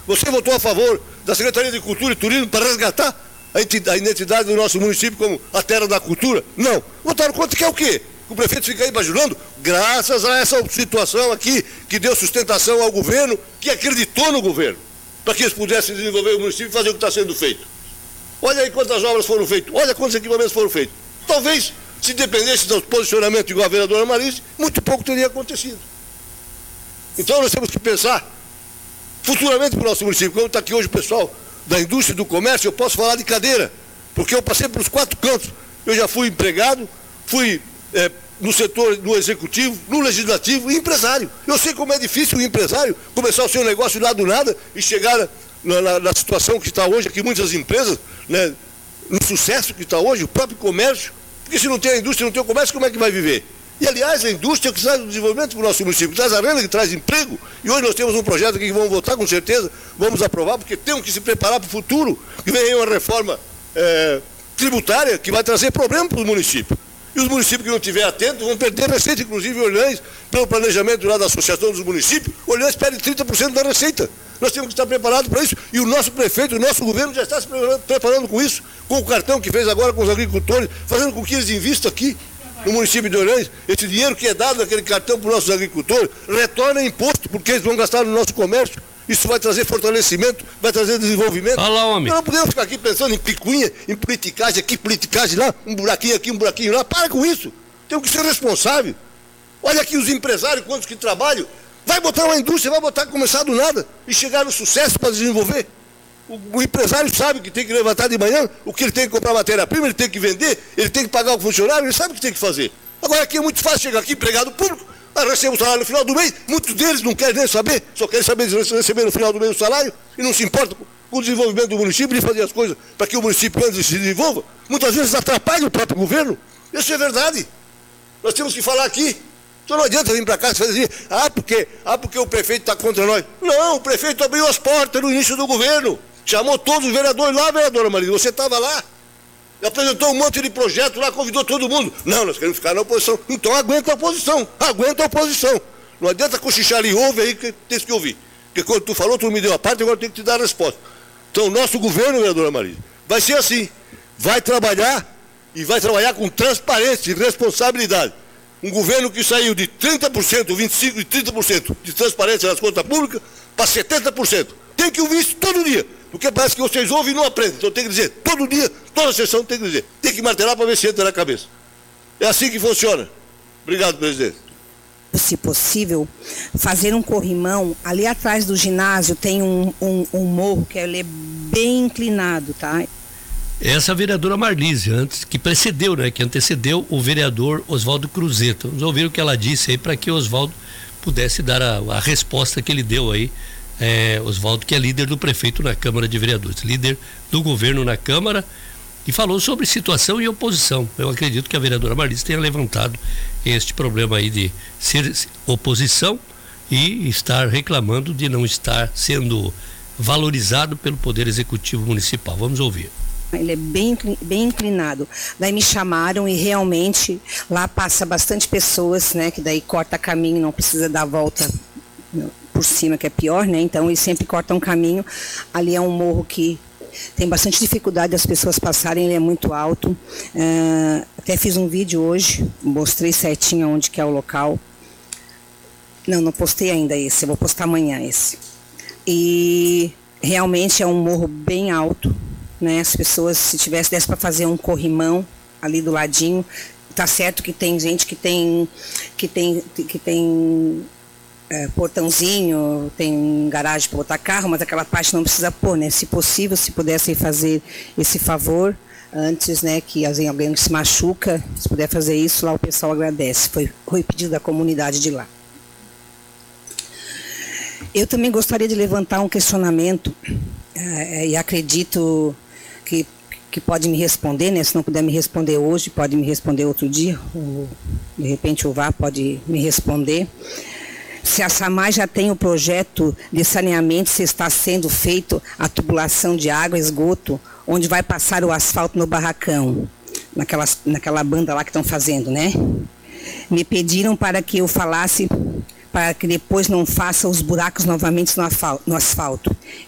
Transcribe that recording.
Você votou a favor da Secretaria de Cultura e Turismo para resgatar a identidade do nosso município como a terra da cultura? Não. Votaram contra, que é o quê? O prefeito fica aí bajulando, graças a essa situação aqui, que deu sustentação ao governo, que acreditou no governo, para que eles pudessem desenvolver o município e fazer o que está sendo feito. Olha aí quantas obras foram feitas, olha quantos equipamentos foram feitos. Talvez, se dependesse do posicionamento igual a vereadora Marise, muito pouco teria acontecido. Então nós temos que pensar futuramente para o nosso município. Como está aqui hoje o pessoal da indústria e do comércio, eu posso falar de cadeira, porque eu passei pelos 4 cantos. Eu já fui empregado, fui no setor do executivo, no legislativo e empresário. Eu sei como é difícil o empresário começar o seu negócio lá do nada e chegar na situação que está hoje, aqui muitas empresas, né, no sucesso que está hoje, o próprio comércio, porque se não tem a indústria, não tem o comércio, como é que vai viver? E, aliás, a indústria que traz o desenvolvimento para o nosso município, que traz a renda, que traz emprego, e hoje nós temos um projeto aqui que vamos votar, com certeza, vamos aprovar, porque temos que se preparar para o futuro, que vem aí uma reforma tributária que vai trazer problema para o município. E os municípios que não estiverem atentos vão perder receita, inclusive Orleans, pelo planejamento lá da Associação dos Municípios, Orleans perde 30% da receita. Nós temos que estar preparados para isso, e o nosso prefeito, o nosso governo já está se preparando com isso, com o cartão que fez agora com os agricultores, fazendo com que eles invistam aqui no município de Orleans. Esse dinheiro que é dado naquele cartão para os nossos agricultores, retorna imposto, porque eles vão gastar no nosso comércio. Isso vai trazer fortalecimento, vai trazer desenvolvimento. Olá, homem. Nós não podemos ficar aqui pensando em picuinha, em politicagem aqui, politicagem lá, um buraquinho aqui, um buraquinho lá. Para com isso. Temos que ser responsável. Olha aqui os empresários, quantos que trabalham. Vai botar uma indústria, vai botar começar do nada e chegar no sucesso para desenvolver. O empresário sabe que tem que levantar de manhã, o que ele tem que comprar matéria-prima, ele tem que vender, ele tem que pagar o funcionário, ele sabe o que tem que fazer. Agora aqui é muito fácil chegar aqui, empregado público, recebe o salário no final do mês, muitos deles não querem nem saber, só querem saber de receber no final do mês o salário e não se importa com o desenvolvimento do município e fazer as coisas para que o município antes se desenvolva. Muitas vezes atrapalha o próprio governo. Isso é verdade. Nós temos que falar aqui. Então não adianta vir para cá e dizer, porque o prefeito está contra nós. Não, o prefeito abriu as portas no início do governo, chamou todos os vereadores lá, vereadora Maria, você estava lá, apresentou um monte de projetos lá, convidou todo mundo. Não, nós queremos ficar na oposição. Então aguenta a oposição, aguenta a oposição. Não adianta cochichar e ouve aí que tem que ouvir. Porque quando tu falou, tu me deu a parte, agora eu tenho que te dar a resposta. Então o nosso governo, vereadora Maria, vai ser assim, vai trabalhar e vai trabalhar com transparência e responsabilidade. Um governo que saiu de 30%, 25% e 30% de transparência nas contas públicas para 70%. Tem que ouvir isso todo dia, porque parece que vocês ouvem e não aprendem. Então tem que dizer, todo dia, toda sessão tem que dizer. Tem que martelar para ver se entra na cabeça. É assim que funciona. Obrigado, presidente. Se possível, fazer um corrimão. Ali atrás do ginásio tem um morro que ele é bem inclinado, tá? Essa vereadora Marlise, que precedeu, né, que antecedeu o vereador Oswaldo Cruzeto. Vamos ouvir o que ela disse aí para que o Oswaldo pudesse dar a resposta que ele deu aí. Oswaldo, que é líder do prefeito na Câmara de Vereadores, líder do governo na Câmara, e falou sobre situação e oposição. Eu acredito que a vereadora Marlise tenha levantado este problema aí de ser oposição e estar reclamando de não estar sendo valorizado pelo Poder Executivo Municipal. Vamos ouvir. Ele é bem inclinado. Daí me chamaram e realmente lá passa bastante pessoas, né? Que daí corta caminho, não precisa dar a volta por cima, que é pior, né? Então eles sempre cortam caminho. Ali é um morro que tem bastante dificuldade das pessoas passarem, ele é muito alto. Até fiz um vídeo hoje, mostrei certinho onde que é o local. Não postei ainda esse, eu vou postar amanhã esse. E realmente é um morro bem alto. Né, as pessoas, se desse para fazer um corrimão ali do ladinho, tá certo que tem gente que tem portãozinho, tem garagem para botar carro, mas aquela parte não precisa pôr, né? Se possível, se pudessem fazer esse favor antes, né, que alguém se machuca, se puder fazer isso, lá o pessoal agradece. Foi pedido da comunidade de lá. Eu também gostaria de levantar um questionamento e acredito que pode me responder, né? Se não puder me responder hoje, pode me responder outro dia, ou de repente o VAR pode me responder. Se a SAMAI já tem o projeto de saneamento, se está sendo feito a tubulação de água, esgoto, onde vai passar o asfalto no barracão, naquela banda lá que estão fazendo, né? Me pediram para que eu falasse, para que depois não faça os buracos novamente no asfalto.